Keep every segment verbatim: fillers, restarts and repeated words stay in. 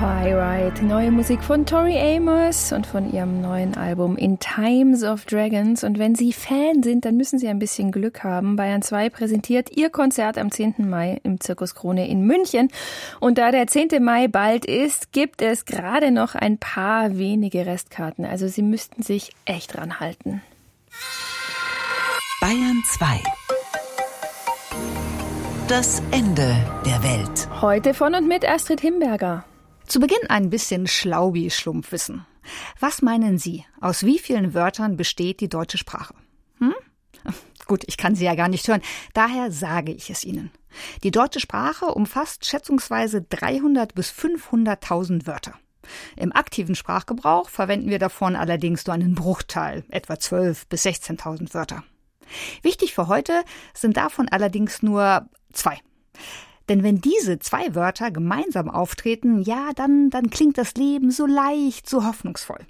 Pyrite, neue Musik von Tori Amos und von ihrem neuen Album In Times of Dragons. Und wenn Sie Fan sind, dann müssen Sie ein bisschen Glück haben. Bayern zwei präsentiert ihr Konzert am zehnten Mai im Zirkus Krone in München. Und da der zehnte Mai bald ist, gibt es gerade noch ein paar wenige Restkarten. Also Sie müssten sich echt dran halten. Bayern zwei. Das Ende der Welt. Heute von und mit Astrid Himberger. Zu Beginn ein bisschen Schlaubi-Schlumpfwissen. Was meinen Sie, aus wie vielen Wörtern besteht die deutsche Sprache? Hm? Gut, ich kann Sie ja gar nicht hören, daher sage ich es Ihnen. Die deutsche Sprache umfasst schätzungsweise dreihundert bis fünfhunderttausend Wörter. Im aktiven Sprachgebrauch verwenden wir davon allerdings nur einen Bruchteil, etwa zwölftausend bis sechzehntausend Wörter. Wichtig für heute sind davon allerdings nur zwei. Denn wenn diese zwei Wörter gemeinsam auftreten, ja, dann, dann klingt das Leben so leicht, so hoffnungsvoll.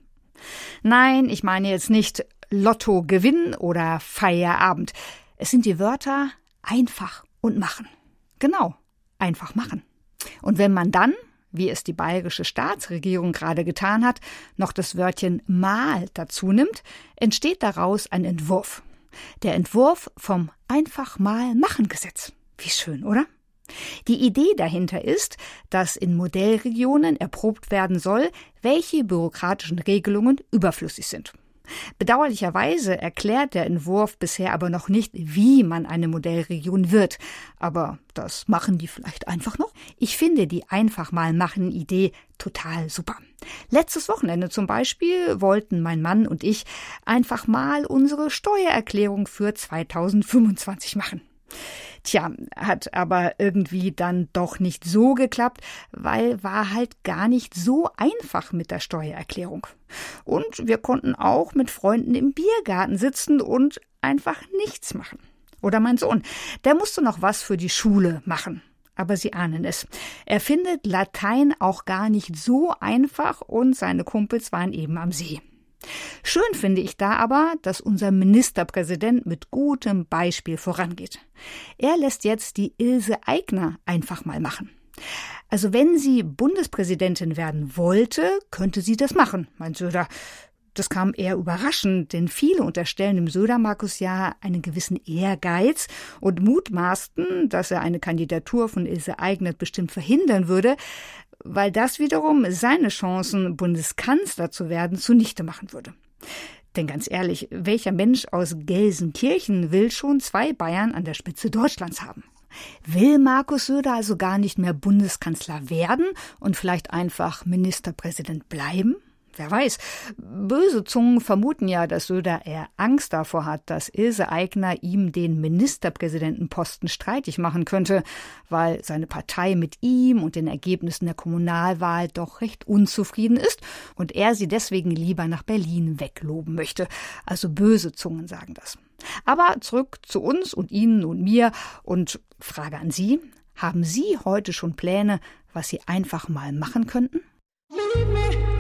Nein, ich meine jetzt nicht Lottogewinn oder Feierabend. Es sind die Wörter einfach und machen. Genau, einfach machen. Und wenn man dann, wie es die bayerische Staatsregierung gerade getan hat, noch das Wörtchen mal dazu nimmt, entsteht daraus ein Entwurf. Der Entwurf vom Einfach-mal-Machen-Gesetz. Wie schön, oder? Die Idee dahinter ist, dass in Modellregionen erprobt werden soll, welche bürokratischen Regelungen überflüssig sind. Bedauerlicherweise erklärt der Entwurf bisher aber noch nicht, wie man eine Modellregion wird. Aber das machen die vielleicht einfach noch. Ich finde die Einfach-mal-Machen-Idee total super. Letztes Wochenende zum Beispiel wollten mein Mann und ich einfach mal unsere Steuererklärung für zweitausendfünfundzwanzig machen. Tja, hat aber irgendwie dann doch nicht so geklappt, weil war halt gar nicht so einfach mit der Steuererklärung. Und wir konnten auch mit Freunden im Biergarten sitzen und einfach nichts machen. Oder mein Sohn, der musste noch was für die Schule machen. Aber Sie ahnen es. Er findet Latein auch gar nicht so einfach und seine Kumpels waren eben am See. Schön finde ich da aber, dass unser Ministerpräsident mit gutem Beispiel vorangeht. Er lässt jetzt die Ilse Aigner einfach mal machen. Also wenn sie Bundespräsidentin werden wollte, könnte sie das machen, meint Söder. Das kam eher überraschend, denn viele unterstellen dem Söder-Markus ja einen gewissen Ehrgeiz und mutmaßten, dass er eine Kandidatur von Ilse Aigner bestimmt verhindern würde, weil das wiederum seine Chancen, Bundeskanzler zu werden, zunichte machen würde. Denn ganz ehrlich, welcher Mensch aus Gelsenkirchen will schon zwei Bayern an der Spitze Deutschlands haben? Will Markus Söder also gar nicht mehr Bundeskanzler werden und vielleicht einfach Ministerpräsident bleiben? Wer weiß, böse Zungen vermuten ja, dass Söder eher Angst davor hat, dass Ilse Aigner ihm den Ministerpräsidentenposten streitig machen könnte, weil seine Partei mit ihm und den Ergebnissen der Kommunalwahl doch recht unzufrieden ist und er sie deswegen lieber nach Berlin wegloben möchte. Also böse Zungen sagen das. Aber zurück zu uns und Ihnen und mir und Frage an Sie, haben Sie heute schon Pläne, was Sie einfach mal machen könnten?